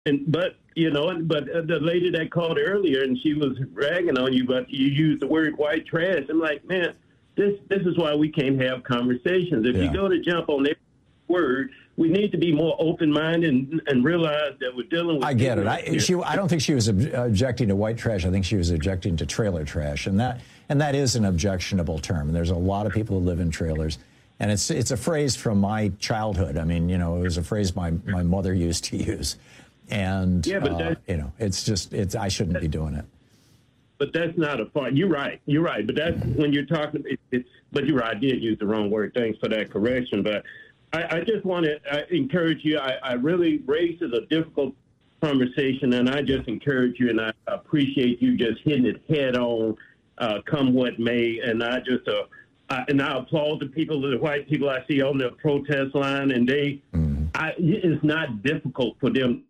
but the lady that called earlier and she was ragging on you, but you used the word white trash. I'm like, man, this is why we can't have conversations. If you go to jump on every word, we need to be more open-minded and realize that we're dealing with. I get it. I don't think she was objecting to white trash. I think she was objecting to trailer trash, and that is an objectionable term. And there's a lot of people who live in trailers, and it's a phrase from my childhood. I mean, it was a phrase my mother used to use, and I shouldn't be doing it. But that's not a part. You're right. But that's when you're talking. But you're right. I did use the wrong word. Thanks for that correction. But I just want to encourage you. I really raised a difficult conversation, and I just encourage you, and I appreciate you just hitting it head on, come what may. And I just and I applaud the people, the white people I see on the protest line, and it's not difficult for them.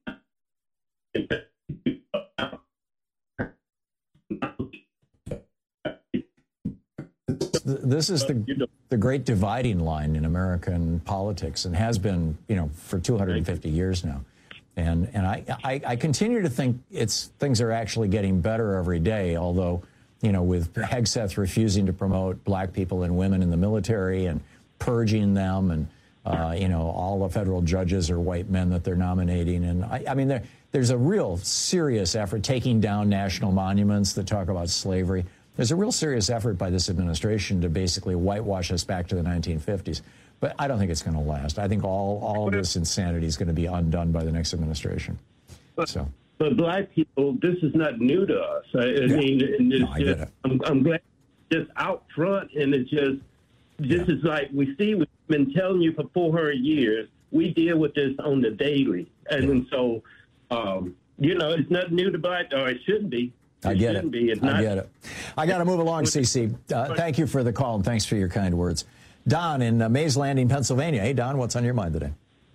This is the great dividing line in American politics, and has been, for 250 years now. And I continue to think things are actually getting better every day, although, with Hegseth refusing to promote black people and women in the military and purging them, and, all the federal judges are white men that they're nominating. And I mean, there's a real serious effort taking down national monuments that talk about slavery. There's a real serious effort by this administration to basically whitewash us back to the 1950s. But I don't think it's going to last. I think all of this insanity is going to be undone by the next administration. But black people, this is not new to us. I get it. I'm glad it's just out front, and it's just, this is like we've been telling you for 400 years, we deal with this on the daily. And so, it's not new to black, or it shouldn't be. I get it. I get it. I got to move along, CC. Thank you for the call, and thanks for your kind words. Don in Mays Landing, Pennsylvania. Hey, Don, what's on your mind today?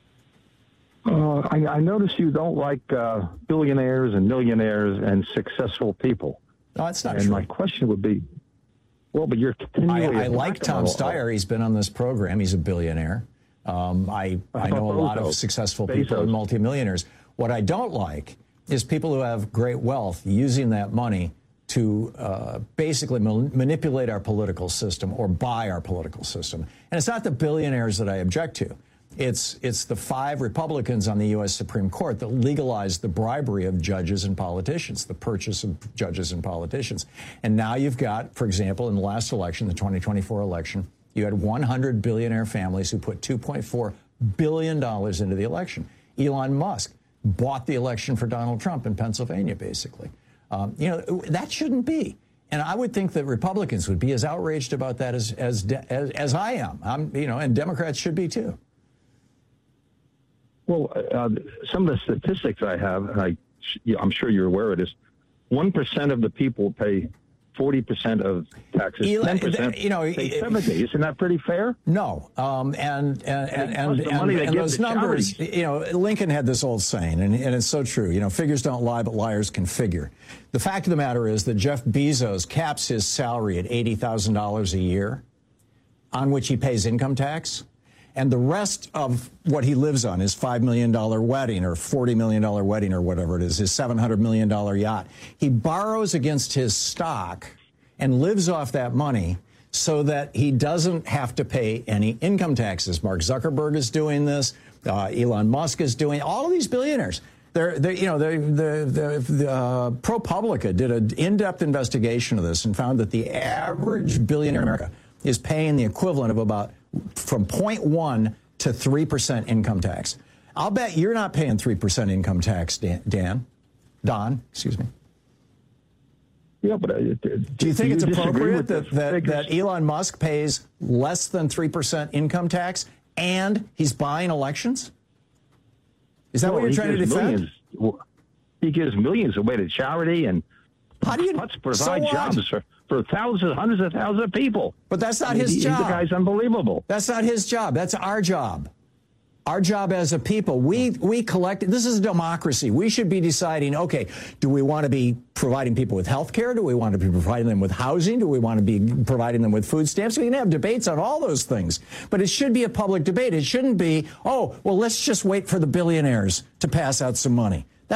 I notice you don't like billionaires and millionaires and successful people. No, that's not true. And my question would be, but you're continually... I like Tom Steyer. He's been on this program. He's a billionaire. I know a lot of successful people and multimillionaires. What I don't like is people who have great wealth using that money to basically manipulate our political system or buy our political system. And it's not the billionaires that I object to. It's the 5 Republicans on the U.S. Supreme Court that legalized the bribery of judges and politicians, the purchase of judges and politicians. And now you've got, for example, in the last election, the 2024 election, you had 100 billionaire families who put $2.4 billion into the election. Elon Musk bought the election for Donald Trump in Pennsylvania, basically. That shouldn't be. And I would think that Republicans would be as outraged about that as I am. And Democrats should be too. Well, some of the statistics I have, and I'm sure you're aware of this, 1% of the people pay 40% of taxes, 10% pay 70%. Isn't that pretty fair? No. And those numbers, Lincoln had this old saying, and it's so true, figures don't lie, but liars can figure. The fact of the matter is that Jeff Bezos caps his salary at $80,000 a year, on which he pays income tax. And the rest of what he lives on, his $5 million wedding or $40 million wedding or whatever it is, his $700 million yacht, he borrows against his stock and lives off that money so that he doesn't have to pay any income taxes. Mark Zuckerberg is doing this. Elon Musk is doing all of these billionaires. ProPublica did an in-depth investigation of this and found that the average billionaire in America is paying the equivalent of about from 0.1 to 3% income tax. I'll bet you're not paying 3% income tax, Don, excuse me. Yeah, but do you think it's appropriate that Elon Musk pays less than 3% income tax and he's buying elections? Is that what you're trying to defend? He gives millions away to charity and provide jobs for thousands, hundreds of thousands of people. But that's not his job. The guy's unbelievable. That's not his job. That's our job. Our job as a people, we collect. This is a democracy. We should be deciding, okay, do we want to be providing people with health care? Do we want to be providing them with housing? Do we want to be providing them with food stamps? We can have debates on all those things. But it should be a public debate. It shouldn't be, let's just wait for the billionaires to pass out some money.